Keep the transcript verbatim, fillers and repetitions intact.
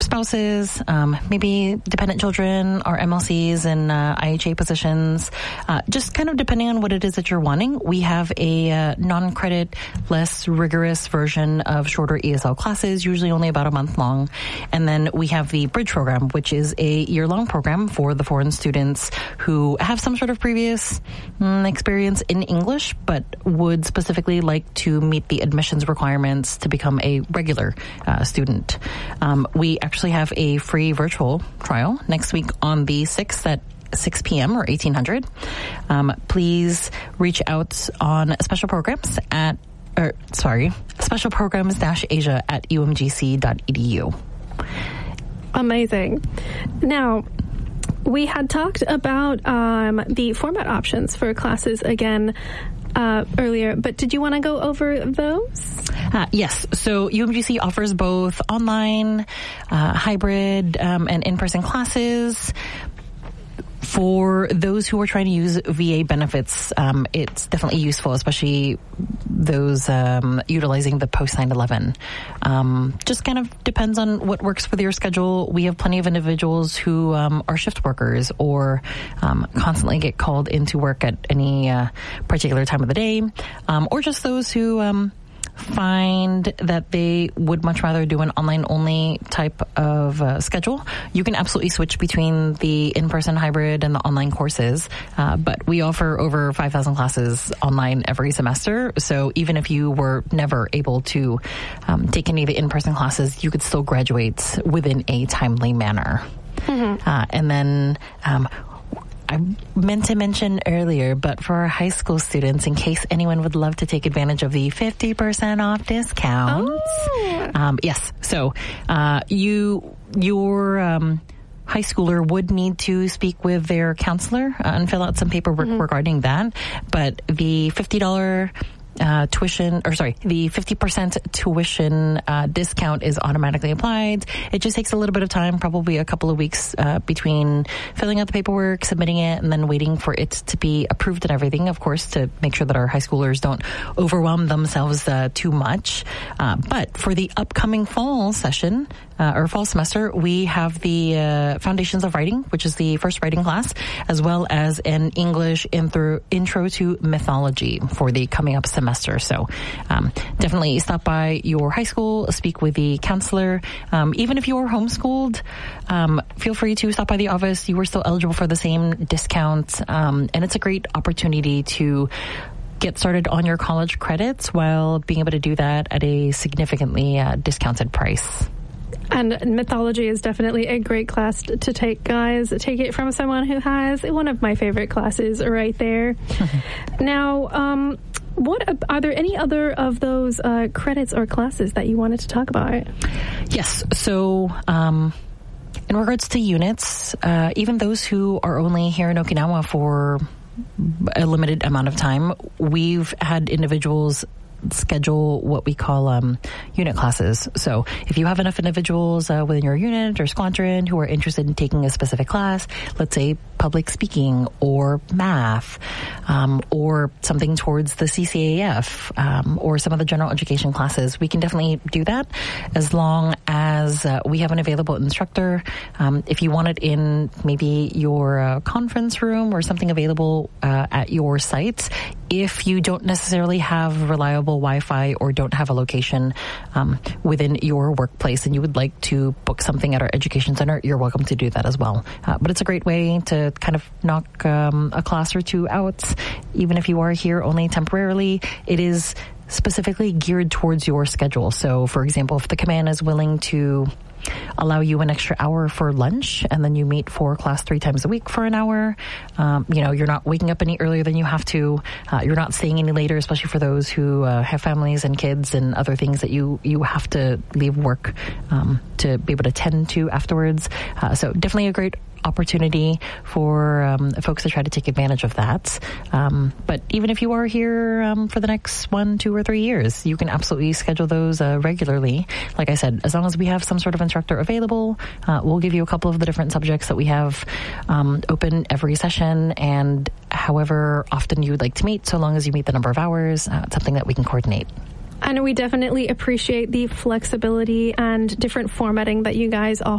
spouses, um, maybe dependent children or M L Cs and uh, I H A positions, uh, just kind of depending on what it is that you're wanting. We have a uh, non-credit, less rigorous version of shorter E S L classes, usually only about a month long. And then we have the Bridge program, which is a year-long program for the foreign students who have some sort of previous mm, experience in English, but would specifically like to meet the admissions requirements to become a regular uh, student. Um, we actually have a free virtual trial next week on the sixth at six p.m. or eighteen hundred. Um, please reach out on special programs at, or sorry, special programs dash Asia at U M G C dot E D U. Amazing. Now, we had talked about um, the format options for classes again uh, earlier, but did you want to go over those? Uh, yes. So U M G C offers both online, uh, hybrid, um, and in-person classes. For those who are trying to use V A benefits, um, it's definitely useful, especially those um, utilizing the post nine eleven. Um, just kind of depends on what works with your schedule. We have plenty of individuals who um, are shift workers or um, constantly get called into work at any uh, particular time of the day, um, or just those who um, find that they would much rather do an online-only type of uh, schedule. You can absolutely switch between the in-person hybrid and the online courses, uh, but we offer over five thousand classes online every semester, so even if you were never able to um, take any of the in-person classes, you could still graduate within a timely manner. Mm-hmm. Uh, and then um, I meant to mention earlier, but for our high school students, in case anyone would love to take advantage of the fifty percent off discount. Oh. Um, yes. So, uh, you, your, um, high schooler would need to speak with their counselor uh, and fill out some paperwork mm-hmm. regarding that. But the fifty dollars Uh, tuition, or sorry, the fifty percent tuition uh, discount is automatically applied. It just takes a little bit of time, probably a couple of weeks uh, between filling out the paperwork, submitting it, and then waiting for it to be approved and everything, of course, to make sure that our high schoolers don't overwhelm themselves uh, too much. Uh, but for the upcoming fall session, uh, or fall semester, we have the uh, Foundations of Writing, which is the first writing class, as well as an English intro, intro to mythology for the coming up semester. So um, definitely stop by your high school, speak with the counselor. Um, even if you are homeschooled, um, feel free to stop by the office. You are still eligible for the same discount, um, and it's a great opportunity to get started on your college credits while being able to do that at a significantly uh, discounted price. And mythology is definitely a great class to take, guys. Take it from someone who has one of my favorite classes right there. Now, um, what are there any other of those uh, credits or classes that you wanted to talk about? Yes. So, um, in regards to units, uh, even those who are only here in Okinawa for a limited amount of time, we've had individuals schedule what we call um, unit classes. So if you have enough individuals uh, within your unit or squadron who are interested in taking a specific class, let's say public speaking or math, um, or something towards the C C A F, um, or some of the general education classes, we can definitely do that as long as uh, we have an available instructor. Um, if you want it in maybe your uh, conference room or something available uh, at your site, if you don't necessarily have reliable Wi-Fi or don't have a location um, within your workplace and you would like to book something at our education center, you're welcome to do that as well. Uh, but it's a great way to kind of knock um, a class or two out, even if you are here only temporarily. It is specifically geared towards your schedule. So, for example, if the command is willing to allow you an extra hour for lunch and then you meet for class three times a week for an hour, um, you know, you're not waking up any earlier than you have to, uh, you're not staying any later, especially for those who uh, have families and kids and other things that you you have to leave work um, to be able to tend to afterwards. Uh, so definitely a great opportunity for um, folks to try to take advantage of that. Um, but even if you are here um, for the next one, two, or three years, you can absolutely schedule those uh, regularly. Like I said, as long as we have some sort of instructor available, uh, we'll give you a couple of the different subjects that we have um, open every session, and however often you would like to meet, so long as you meet the number of hours, uh, it's something that we can coordinate. And we definitely appreciate the flexibility and different formatting that you guys offer.